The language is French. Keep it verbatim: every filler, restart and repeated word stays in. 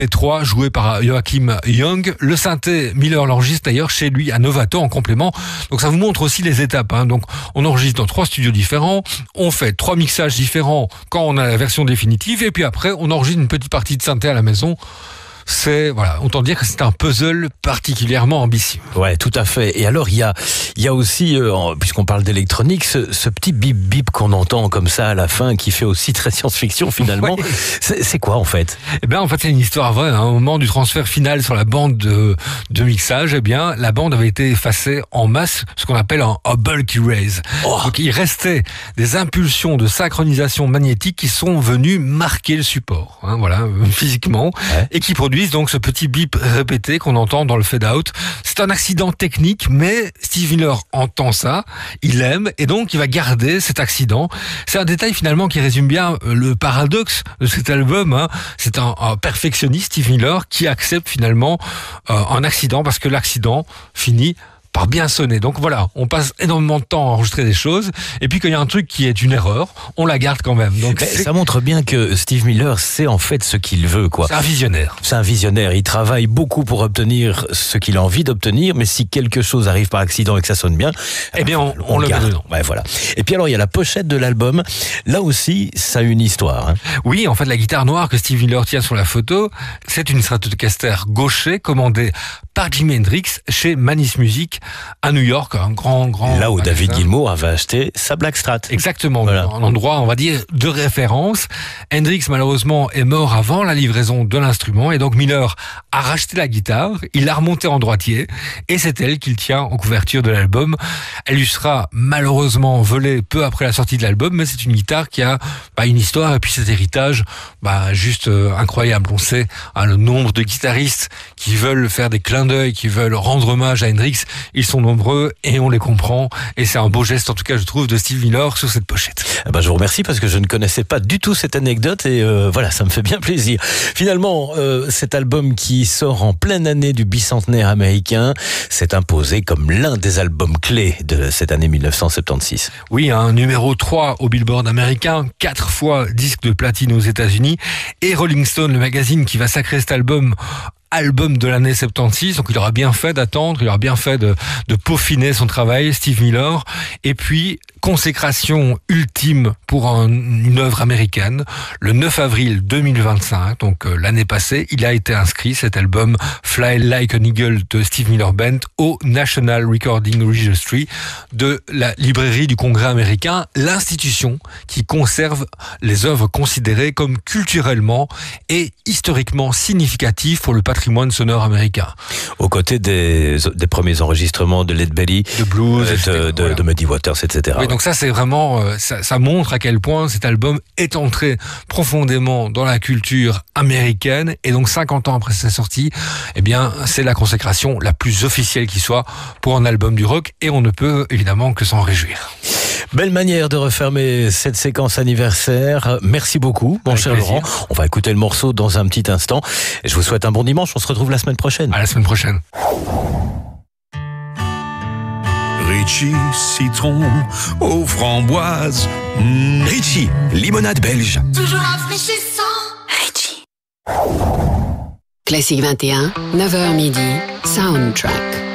Et trois joués par Joachim Young. Le synthé, Miller l'enregistre d'ailleurs chez lui à Novato en complément. Donc ça vous montre aussi les étapes. Hein. Donc on enregistre dans trois studios différents, on fait trois mixages différents quand on a la version définitive, et puis après on enregistre une petite partie de synthé à la maison. C'est, voilà, autant dire que c'est un puzzle particulièrement ambitieux. Ouais, tout à fait. Et alors, il y a, il y a aussi, euh, puisqu'on parle d'électronique, ce, ce petit bip bip qu'on entend comme ça à la fin, qui fait aussi très science-fiction finalement. Ouais. C'est, c'est quoi en fait? Eh bien, en fait, c'est une histoire vraie. Hein. Au moment du transfert final sur la bande de, de mixage, eh bien, la bande avait été effacée en masse, ce qu'on appelle un, un bulk erase. Oh. Donc, il restait des impulsions de synchronisation magnétique qui sont venues marquer le support, hein, voilà, physiquement, ouais. Et qui produisent donc ce petit bip répété qu'on entend dans le fade-out. C'est un accident technique, mais Steve Miller entend ça, il aime, et donc il va garder cet accident. C'est un détail finalement qui résume bien le paradoxe de cet album. Hein. C'est un, un perfectionniste, Steve Miller, qui accepte finalement euh, un accident parce que l'accident finit par bien sonner. Donc voilà, on passe énormément de temps à enregistrer des choses, et puis quand il y a un truc qui est une erreur, on la garde quand même. Donc ça montre bien que Steve Miller sait en fait ce qu'il veut, quoi. C'est un visionnaire. C'est un visionnaire. Il travaille beaucoup pour obtenir ce qu'il a envie d'obtenir, mais si quelque chose arrive par accident et que ça sonne bien, eh bien on, on, on le garde. Met dedans. Ouais, voilà. Et puis alors il y a la pochette de l'album. Là aussi, ça a une histoire. Hein. Oui, en fait, la guitare noire que Steve Miller tient sur la photo, c'est une Stratocaster gaucher commandée par Jimi Hendrix chez Manus Music à New York, un grand, grand... Là où magasin. David Gilmour avait acheté sa Black Strat. Exactement, voilà. Un endroit, on va dire, de référence. Hendrix, malheureusement, est mort avant la livraison de l'instrument, et donc Miller a racheté la guitare, il l'a remontée en droitier, et c'est elle qu'il tient en couverture de l'album. Elle lui sera malheureusement volée peu après la sortie de l'album, mais c'est une guitare qui a bah, une histoire, et puis cet héritage, bah, juste euh, incroyable. On sait hein, le nombre de guitaristes qui veulent faire des clins d'œil, qui veulent rendre hommage à Hendrix. Ils sont nombreux et on les comprend, et c'est un beau geste en tout cas je trouve de Steve Miller sur cette pochette. Eh ben, je vous remercie parce que je ne connaissais pas du tout cette anecdote, et euh, voilà, ça me fait bien plaisir. Finalement, euh, cet album qui sort en pleine année du bicentenaire américain s'est imposé comme l'un des albums clés de cette année mille neuf cent soixante-seize. Oui, un numéro trois au Billboard américain, quatre fois disque de platine aux États-Unis, et Rolling Stone, le magazine qui va sacrer cet album album de l'année soixante-seize, donc il aura bien fait d'attendre, il aura bien fait de, de peaufiner son travail, Steve Miller, et puis consécration ultime pour un, une œuvre américaine. Le neuf avril deux mille vingt-cinq, donc euh, l'année passée, il a été inscrit, cet album Fly Like an Eagle de Steve Miller Band, au National Recording Registry de la librairie du Congrès américain, l'institution qui conserve les œuvres considérées comme culturellement et historiquement significatives pour le patrimoine sonore américain. Aux côtés des, des premiers enregistrements de Lead Belly, de blues, euh, de, de, voilà. de Muddy Waters, et cetera. Oui, donc ça c'est vraiment, ça, ça montre à quel point cet album est entré profondément dans la culture américaine, et donc cinquante ans après sa sortie, eh bien c'est la consécration la plus officielle qui soit pour un album du rock, et on ne peut évidemment que s'en réjouir. Belle manière de refermer cette séquence anniversaire. Merci beaucoup, mon Avec cher plaisir. Laurent. On va écouter le morceau dans un petit instant. Je vous souhaite un bon dimanche. On se retrouve la semaine prochaine. À la semaine prochaine. Ritchie, citron aux framboises. Mmh. Ritchie, limonade belge. Toujours rafraîchissant. Ritchie. Classique vingt et un, neuf heures midi, Soundtrack.